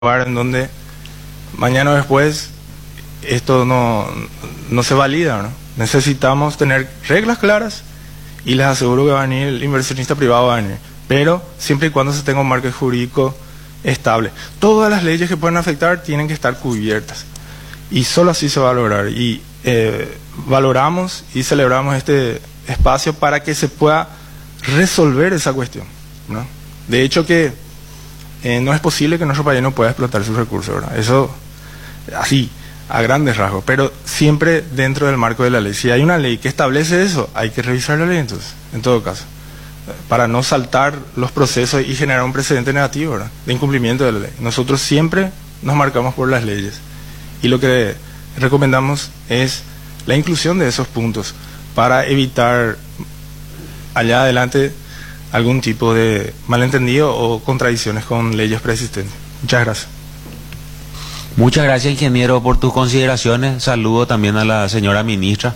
lugar en donde mañana o después esto no se valida, ¿no? Necesitamos tener reglas claras y les aseguro que va a venir el inversionista privado, va a venir, pero siempre y cuando se tenga un marco jurídico estable. Todas las leyes que pueden afectar tienen que estar cubiertas y solo así se va a lograr. Y valoramos y celebramos este espacio para que se pueda resolver esa cuestión, ¿no? De hecho que no es posible que nuestro país no pueda explotar sus recursos, ¿verdad? Eso así, a grandes rasgos, pero siempre dentro del marco de la ley. Si hay una ley que establece eso, hay que revisar la ley entonces, en todo caso, para no saltar los procesos y generar un precedente negativo, ¿verdad?, de incumplimiento de la ley. Nosotros siempre nos marcamos por las leyes y lo que recomendamos es la inclusión de esos puntos para evitar allá adelante algún tipo de malentendido o contradicciones con leyes preexistentes. Muchas gracias. Muchas gracias, ingeniero, por tus consideraciones. Saludo también a la señora ministra.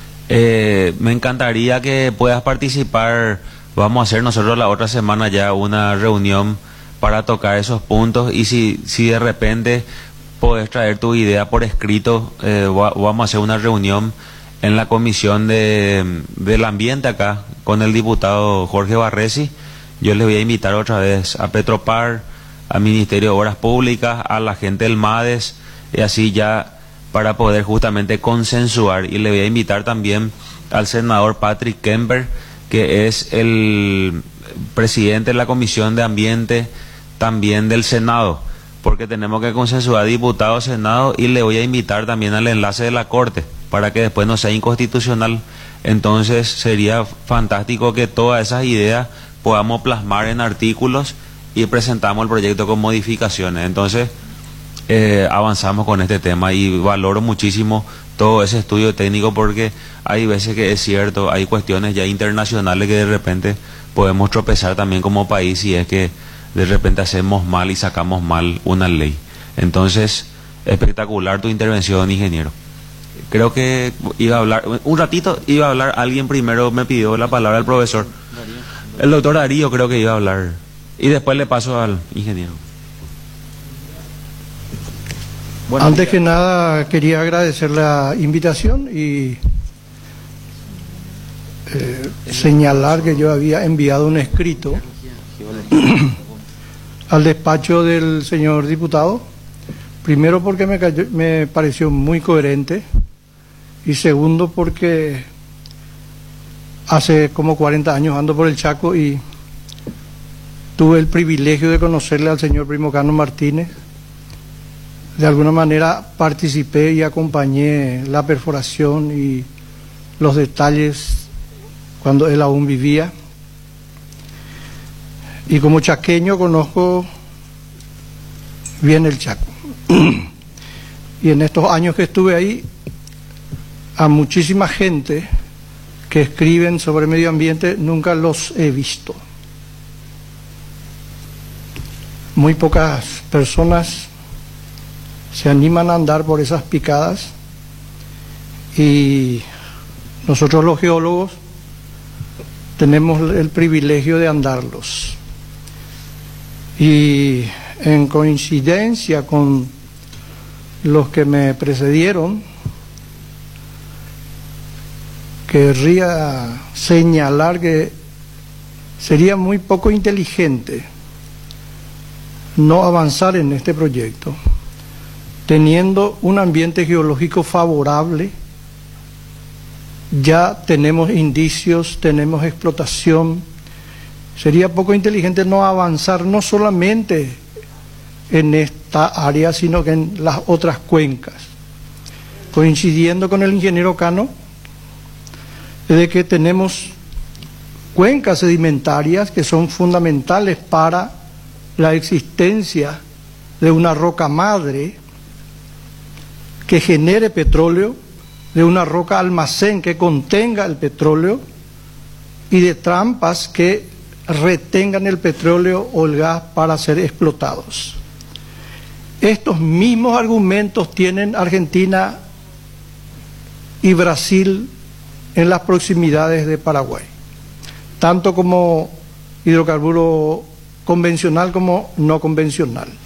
Me encantaría que puedas participar. Vamos a hacer nosotros la otra semana ya una reunión para tocar esos puntos, y si de repente puedes traer tu idea por escrito, vamos a hacer una reunión en la comisión del ambiente acá con el diputado Jorge Barresi. Yo les voy a invitar otra vez a Petropar, al Ministerio de Obras Públicas, a la gente del MADES, y así ya para poder justamente consensuar. Y le voy a invitar también al senador Patrick Kemper, que es el presidente de la Comisión de Ambiente también del Senado, porque tenemos que consensuar diputado, Senado, y le voy a invitar también al enlace de la Corte, para que después no sea inconstitucional. Entonces sería fantástico que todas esas ideas podamos plasmar en artículos y presentamos el proyecto con modificaciones. Entonces avanzamos con este tema y valoro muchísimo todo ese estudio técnico, porque hay veces que es cierto, hay cuestiones ya internacionales que de repente podemos tropezar también como país si es que de repente hacemos mal y sacamos mal una ley. Entonces, espectacular tu intervención, ingeniero. Creo que iba a hablar, un ratito iba a hablar alguien primero, me pidió la palabra el profesor. El doctor Darío creo que iba a hablar. Y después le paso al ingeniero. Bueno, antes que nada quería agradecer la invitación y señalar que yo había enviado un escrito al despacho del señor diputado. Primero porque me pareció muy coherente, y segundo porque hace como 40 años ando por el Chaco y tuve el privilegio de conocerle al señor Primo Cano Martínez. De alguna manera participé y acompañé la perforación y los detalles cuando él aún vivía. Y como chaqueño conozco bien el Chaco. Y en estos años que estuve ahí, a muchísima gente que escriben sobre medio ambiente nunca los he visto. Muy pocas personas se animan a andar por esas picadas, y nosotros los geólogos tenemos el privilegio de andarlos. Y en coincidencia con los que me precedieron, querría señalar que sería muy poco inteligente no avanzar en este proyecto, teniendo un ambiente geológico favorable. Ya tenemos indicios, tenemos explotación. Sería poco inteligente no avanzar no solamente en esta área, sino que en las otras cuencas. Coincidiendo con el ingeniero Cano, de que tenemos cuencas sedimentarias que son fundamentales para la existencia de una roca madre que genere petróleo, de una roca almacén que contenga el petróleo, y de trampas que retengan el petróleo o el gas para ser explotados. Estos mismos argumentos tienen Argentina y Brasil en las proximidades de Paraguay, tanto como hidrocarburo convencional como no convencional.